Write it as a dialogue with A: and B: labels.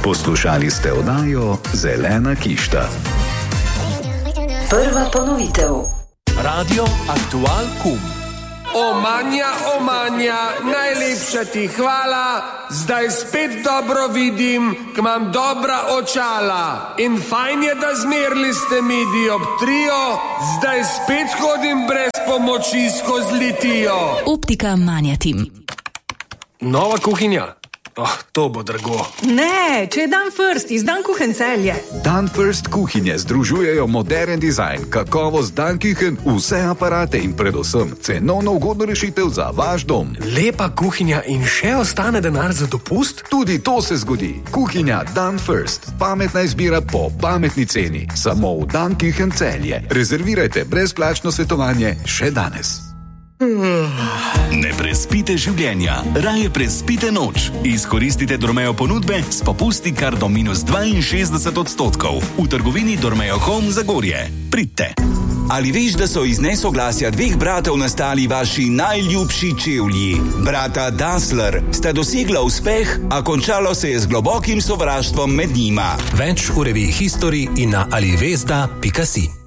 A: Poslušali ste oddajo Zelena kišta.
B: Prva ponovitev.
C: Radio Aktual Kum.
D: Omanja, najlepša ti hvala, zdaj spet dobro vidim, k imam dobra očala. In fajn je, da zmerli ste mi dioptrijo, zdaj spet hodim brez pomoči skozi litijo.
E: Optika Manjatim.
D: Nova kuhinja? To bo drago.
F: Ne, če je Dan First iz Dankuchen Celje.
A: Dan First kuhinje združujejo modern dizajn, kakovost Dankuchen, vse aparate in predvsem cenovno ugodno rešitev za vaš dom.
D: Lepa kuhinja in še ostane denar za dopust?
A: Tudi to se zgodi. Kuhinja Dan First. Pametna izbira po pametni ceni. Samo v Dankuchen Celje. Rezervirajte brezplačno svetovanje še danes.
G: Ne prespite življenja, raje prespite noč. Izkoristite Dormeo ponudbe s popusti kar do -62% v trgovini Dormeo Home Zagorje. Pridite. Ali veš, da so iz nesoglasja dveh bratov nastali vaši najljubši čevlji? Brata Dassler sta dosegla uspeh, a končalo se je z globokim sovraštvom med njima.
C: Več v reviji History in na alivesda.si.